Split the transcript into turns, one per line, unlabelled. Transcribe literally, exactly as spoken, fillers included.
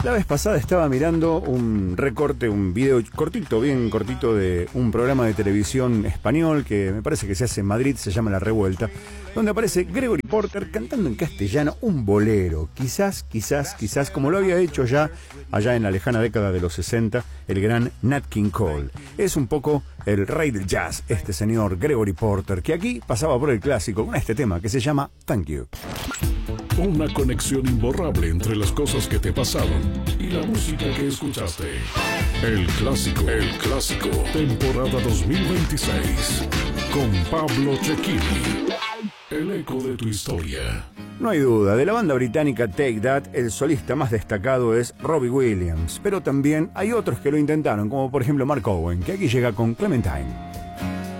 La vez pasada estaba mirando un recorte, un video cortito, bien cortito de un programa de televisión español que me parece que se hace en Madrid, se llama La Revuelta, donde aparece Gregory Porter cantando en castellano un bolero, quizás, quizás, quizás, como lo había hecho ya allá en la lejana década de los sesenta, el gran Nat King Cole. Es un poco el rey del jazz, este señor Gregory Porter, que aquí pasaba por el clásico con este tema que se llama Thank You.
Una conexión imborrable entre las cosas que te pasaron y la música que escuchaste. El clásico, el clásico, temporada dos mil veintiséis, con Pablo Cecchini. El eco de tu historia.
No hay duda, de la banda británica Take That, el solista más destacado es Robbie Williams, pero también hay otros que lo intentaron, como por ejemplo Mark Owen, que aquí llega con Clementine.